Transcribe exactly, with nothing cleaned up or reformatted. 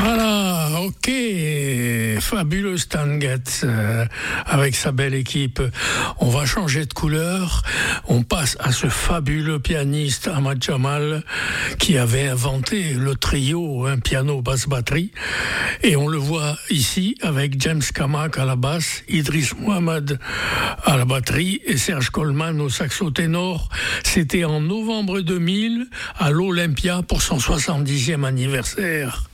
Voilà, ok, fabuleux Stan Getz euh, avec sa belle équipe. On va changer de couleur, on passe à ce fabuleux pianiste Ahmad Jamal qui avait inventé le trio, un piano, basse, batterie, et on le voit ici avec James Kamak à la basse, Idriss Mohamed à la batterie et Serge Coleman au saxo ténor. C'était en novembre deux mille à l'Olympia pour son soixante-dixième anniversaire.